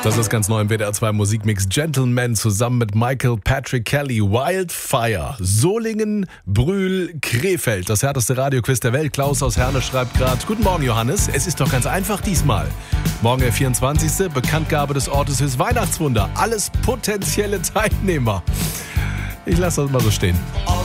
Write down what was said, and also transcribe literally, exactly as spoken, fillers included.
Das ist ganz neu im W D R zwei Musikmix. Gentleman zusammen mit Michael Patrick Kelly. Wildfire. Solingen, Brühl, Krefeld. Das härteste Radioquiz der Welt. Klaus aus Herne schreibt gerade: Guten Morgen, Johannes. Es ist doch ganz einfach diesmal. Morgen der vierundzwanzigste Bekanntgabe des Ortes fürs Weihnachtswunder. Alles potenzielle Teilnehmer. Ich lasse das mal so stehen.